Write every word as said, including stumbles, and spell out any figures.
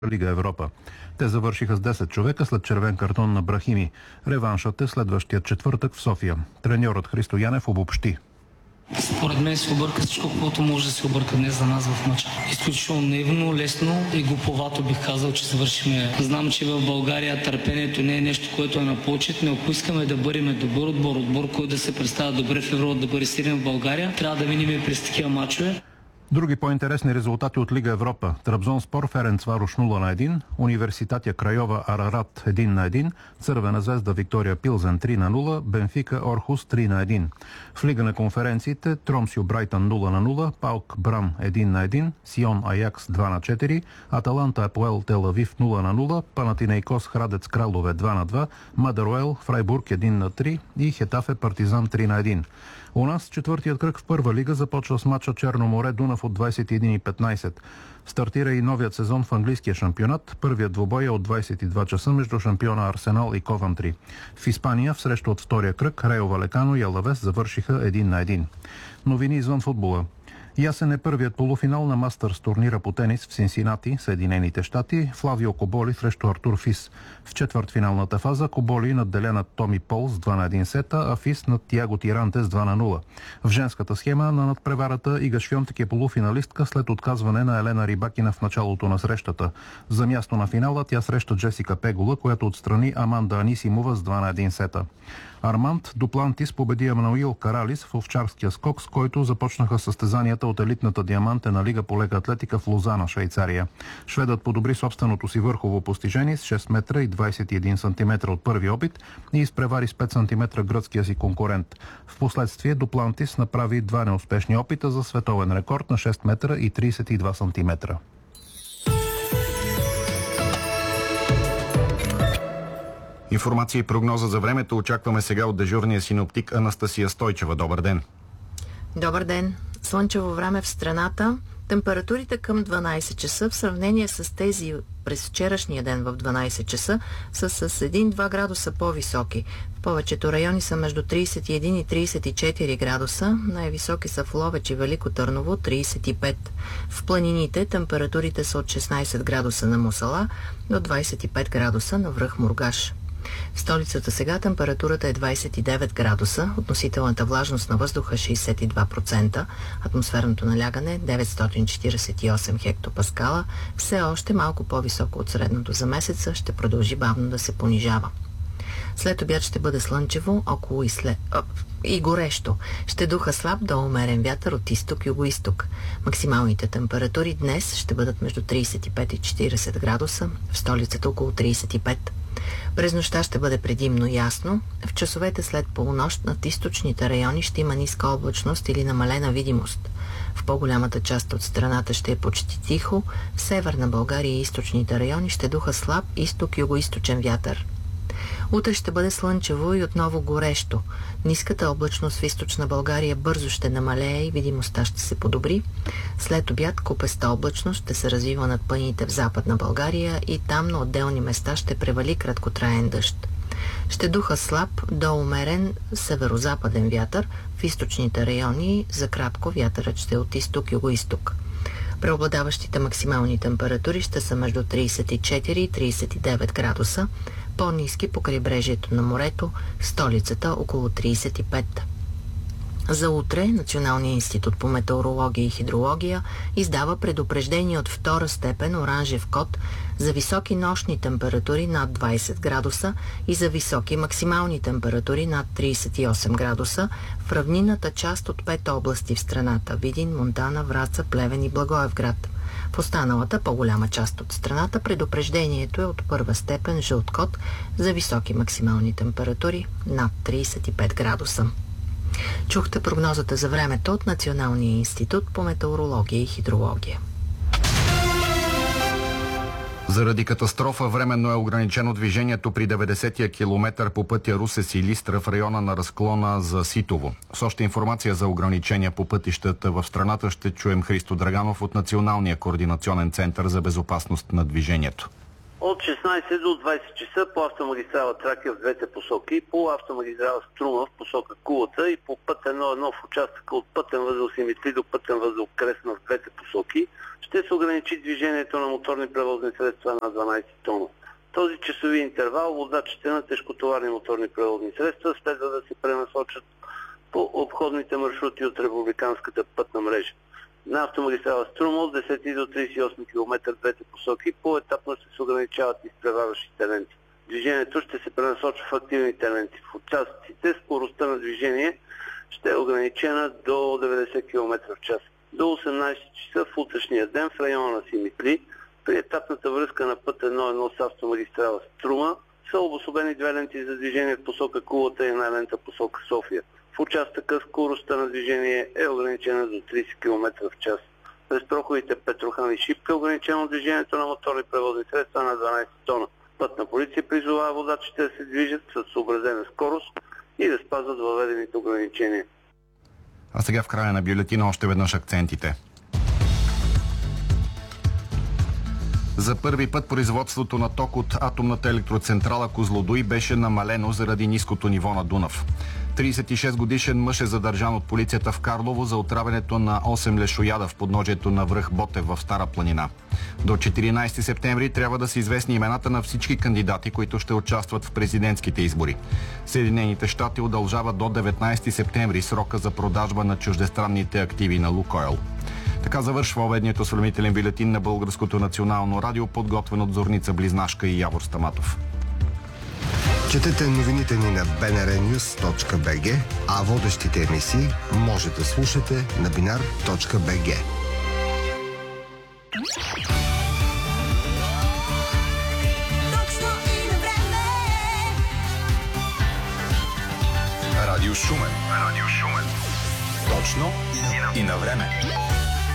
Лига Европа. Те завършиха с десет човека след червен картон на Брахими. Реваншът е следващия четвъртък в София. Треньорът Христо Янев обобщи. Според мен се обърка всичко, което може да се обърка днес за нас в мача. Изключително наивно, лесно и глуповато бих казал, че завършиме. Знам, че в България търпението не е нещо, което е на почет, но ако искаме да бъдем добър отбор, отбор, който да се представя добре в Европа, да бъде силен в България, трябва да минем през такива мачове. Други по-интересни резултати от Лига Европа. Трабзонспор Ференцварош нула на един, Университатия Крайова Арарат един на един, Цървена звезда Виктория Пилзен три на нула, Бенфика Орхус три на един. В Лига на конференциите Тромсио Брайтън нула на нула, Паук Брам един на един, Сион Аякс два на четири, Аталанта Апоел Тел Авив нула на нула, Панатинейкос Храдец Кралове два на два, Мадеруел Фрайбург един на три и Хетафе Партизан три на един. У нас четвъртият кръг в първа лига започва с мача Черно море Дунав от двадесет и един и петнайсет. Стартира и новият сезон в английския шампионат. Първият двубой е от двадесет и два часа между шампиона Арсенал и Ковантри. В Испания в среща от втория кръг Райо Валекано и Алавес завършиха един на един. Новини извън футбола. Ясен е първият полуфинал на Мастърс турнира по тенис в Синсинати, Съединените щати. Флавио Коболи срещу Артур Фис. В четвъртфиналната фаза Коболи надделя над Томи Пол с два на един сета, а Фис над Тиаго Тиранте с два на нула. В женската схема на надпреварата Ига Швионтек е полуфиналистка след отказване на Елена Рибакина в началото на срещата. За място на финала тя среща Джесика Пегула, която отстрани Аманда Анисимова с два на един сета. Арманд Дуплантис победи Емануил Каралис в овчарския скок, с който започнаха състезанията от елитната диамантена лига по лека атлетика в Лозана, Швейцария. Шведът подобри собственото си върхово постижение с шест метра и двадесет и един сантиметра от първи опит и изпревари с пет сантиметра гръцкия си конкурент. Впоследствие Дуплантис направи два неуспешни опита за световен рекорд на шест метра и тридесет и два сантиметра. Информация и прогноза за времето очакваме сега от дежурния синоптик Анастасия Стойчева. Добър ден! Добър ден! Слънчево време в страната. Температурите към дванайсет часа в сравнение с тези през вчерашния ден в дванайсет часа са с един-два градуса по-високи. В повечето райони са между тридесет и един и тридесет и четири градуса. Най-високи са в Ловеч и Велико Търново тридесет и пет. В планините температурите са от шестнайсет градуса на Мусала до двадесет и пет градуса на връх Мургаш. В столицата сега температурата е двадесет и девет градуса, относителната влажност на въздуха шейсет и два процента, атмосферното налягане деветстотин четиридесет и осем хектопаскала, все още малко по-високо от средното за месеца, ще продължи бавно да се понижава. След обяд ще бъде слънчево, около и, след... О, и горещо. Ще духа слаб до умерен вятър от изток-юго-исток. Максималните температури днес ще бъдат между тридесет и пет и четиридесет градуса, в столицата около тридесет и пет. През нощта ще бъде предимно ясно. В часовете след полунощ над източните райони ще има ниска облачност или намалена видимост. В по-голямата част от страната ще е почти тихо. В северна България и източните райони ще духа слаб изток-юго-источен вятър. Утре ще бъде слънчево и отново горещо. Ниската облачност в източна България бързо ще намалее и видимостта ще се подобри. След обяд купеста облачност ще се развива над планините в западна България и там на отделни места ще превали краткотраен дъжд. Ще духа слаб до умерен северо-западен вятър. В източните райони за кратко вятърът ще е от изток-юго-исток. Преобладаващите максимални температури ще са между тридесет и четири и тридесет и девет градуса, по-ниски по крайбрежието на морето, столицата около тридесет и пет. За утре Националният институт по метеорология и хидрология издава предупреждение от втора степен оранжев код за високи нощни температури над двадесет градуса и за високи максимални температури над тридесет и осем градуса в равнинната част от пет области в страната – Видин, Монтана, Враца, Плевен и Благоевград. В останалата по-голяма част от страната предупреждението е от първа степен жълт код за високи максимални температури над тридесет и пет градуса. Чухте прогнозата за времето от Националния институт по метеорология и хидрология. Заради катастрофа временно е ограничено движението при деветдесетия километър по пътя Русе-Силистра в района на разклона за Ситово. С още информация за ограничения по пътищата в страната ще чуем Христо Драганов от Националния координационен център за безопасност на движението. от шестнайсет до двайсет часа по автомагистрала Тракия в двете посоки, по автомагистрала Струма в посока Кулата и по път едно едно в участъка от пътен възел Симитли до пътен възел Кресна в двете посоки ще се ограничи движението на моторни превозни средства на дванайсет тона. Този часови интервал водачите на тежкотоварни моторни превозни средства следва да се пренасочат по обходните маршрути от републиканската пътна мрежа. На автомагистрала Струма от десети до трийсет и осми километър двете посоки по-етапно ще се ограничават изпреварващите ленти. Движението ще се пренасочва в активните ленти. В участъците скоростта на движение ще е ограничена до деветдесет километра в час. До осемнайсет часа в утрешния ден в района на Симитли при етапната връзка на път едно едно с автомагистрала Струма са обособени две ленти за движение в посока Кулата и една лента в посока София. В участъка скоростта на движение е ограничена до трийсет километра в час. През проходите Петрохан и Шипка е ограничено движението на моторни превозни средства на дванайсет тона. Пътна полиция призовава водачите да се движат с съобразена скорост и да спазват въведените ограничения. А сега в края на бюлетина още веднъж акцентите. За първи път производството на ток от атомната електроцентрала Козлодуй беше намалено заради ниското ниво на Дунав. трийсет и шест годишен мъж е задържан от полицията в Карлово за отравянето на осем лешояда в подножието на връх Ботев в Стара планина. До четиринайсети септември трябва да са известни имената на всички кандидати, които ще участват в президентските избори. Съединените щати удължават до деветнайсети септември срока за продажба на чуждестранните активи на Лукойл. Така завършва обедният осведомителен бюлетин на Българското национално радио, подготвен от Зорница Близнашка и Явор Стаматов. Четете новините ни на би ен ар нюз точка би джи, а водещите емисии може да слушате на биnar точка би джи. Радио Шумен. Радио Шумен. Точно и на време.